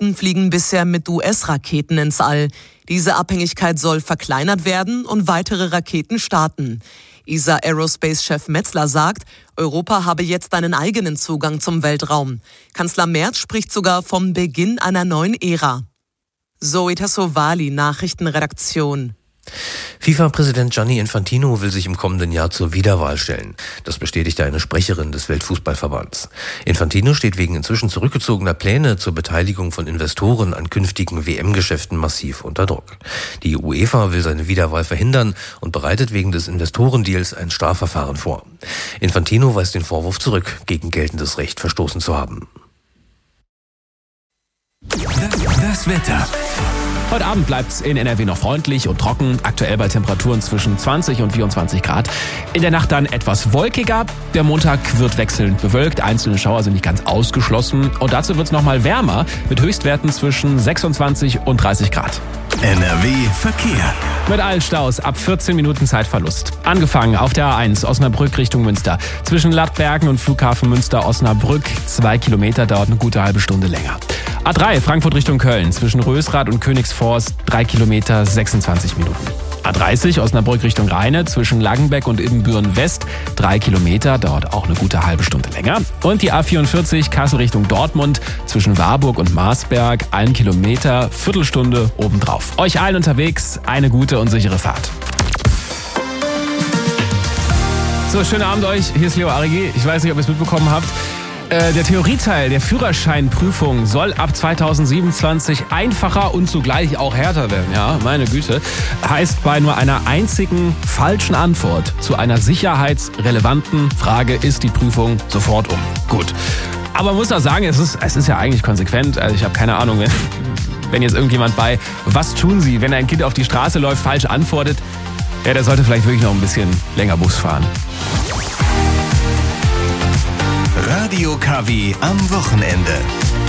Staaten fliegen bisher mit US-Raketen ins All. Diese Abhängigkeit soll verkleinert werden und weitere Raketen starten. ESA Aerospace-Chef Metzler sagt, Europa habe jetzt einen eigenen Zugang zum Weltraum. Kanzler Merz spricht sogar vom Beginn einer neuen Ära. Zoe Tassovali, Nachrichtenredaktion. FIFA-Präsident Gianni Infantino will sich im kommenden Jahr zur Wiederwahl stellen. Das bestätigte eine Sprecherin des Weltfußballverbands. Infantino steht wegen inzwischen zurückgezogener Pläne zur Beteiligung von Investoren an künftigen WM-Geschäften massiv unter Druck. Die UEFA will seine Wiederwahl verhindern und bereitet wegen des Investorendeals ein Strafverfahren vor. Infantino weist den Vorwurf zurück, gegen geltendes Recht verstoßen zu haben. Das Wetter. Heute Abend bleibt es in NRW noch freundlich und trocken, aktuell bei Temperaturen zwischen 20 und 24 Grad. In der Nacht dann etwas wolkiger. Der Montag wird wechselnd bewölkt, einzelne Schauer sind nicht ganz ausgeschlossen. Und dazu wird es nochmal wärmer mit Höchstwerten zwischen 26 und 30 Grad. NRW Verkehr. Mit allen Staus ab 14 Minuten Zeitverlust. Angefangen auf der A1 Osnabrück Richtung Münster. Zwischen Lattbergen und Flughafen Münster-Osnabrück 2 Kilometer, dauert eine gute halbe Stunde länger. A3 Frankfurt Richtung Köln. Zwischen Rösrath und Königsforst 3 Kilometer, 26 Minuten. A30 Osnabrück Richtung Rheine. Zwischen Langenbeck und Ibbenbüren West 3 Kilometer, dauert auch eine gute halbe Stunde länger. Und die A44 Kassel Richtung Dortmund. Zwischen Warburg und Marsberg 1 Kilometer, Viertelstunde obendrauf. Euch allen unterwegs eine gute und sichere Fahrt. So, schönen Abend euch. Hier ist Leo Arigi. Ich weiß nicht, ob ihr es mitbekommen habt. Der Theorieteil der Führerscheinprüfung soll ab 2027 einfacher und zugleich auch härter werden. Ja, meine Güte. Heißt, bei nur einer einzigen falschen Antwort zu einer sicherheitsrelevanten Frage ist die Prüfung sofort um. Gut. Aber man muss auch sagen, es ist ja eigentlich konsequent. Also ich habe keine Ahnung, wenn jetzt irgendjemand bei "Was tun Sie, wenn ein Kind auf die Straße läuft" falsch antwortet, ja, der sollte vielleicht wirklich noch ein bisschen länger Bus fahren. Radio KW am Wochenende.